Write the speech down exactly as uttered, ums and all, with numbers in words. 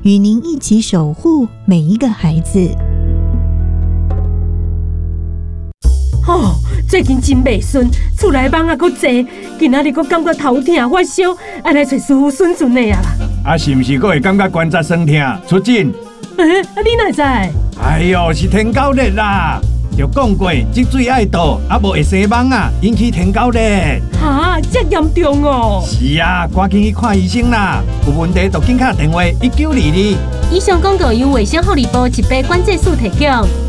与您一起守护每一个孩子。 哦，最近真袂顺，厝内蚊仔阁济，今仔日阁感觉头痛发烧，爱来找师傅顺顺的啊啦。 啊，是毋是阁会感觉关节酸痛？出诊。 诶、欸，啊你哪知？ 哎呦，是天狗热啦！就讲过，积水爱倒，啊无会生蚊啊，引起天狗热。 哈，这严重哦！ 是啊，赶紧去看医生啦！有问题就紧打电话一九二二。 以上广告由卫生福利部一百关节署提供。